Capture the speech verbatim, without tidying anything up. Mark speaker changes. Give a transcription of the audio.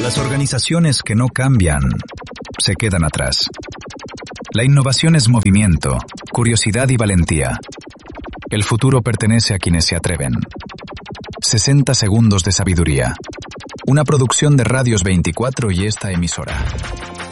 Speaker 1: Las organizaciones que no cambian se quedan atrás. La innovación es movimiento, curiosidad y valentía. El futuro pertenece a quienes se atreven. sesenta segundos de sabiduría. Una producción de Radios veinticuatro y esta emisora.